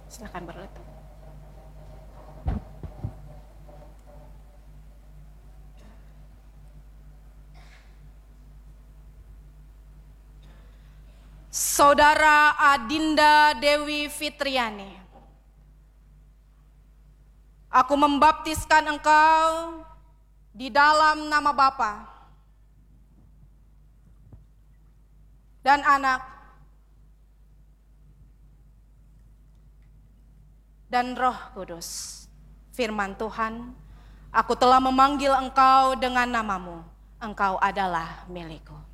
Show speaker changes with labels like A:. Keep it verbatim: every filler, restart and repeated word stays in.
A: Silakan berlutut. Saudara Adinda Dewi Fitriani, aku membaptiskan engkau di dalam nama Bapa dan Anak dan Roh Kudus. Firman Tuhan, aku telah memanggil engkau dengan namamu, engkau adalah milikku.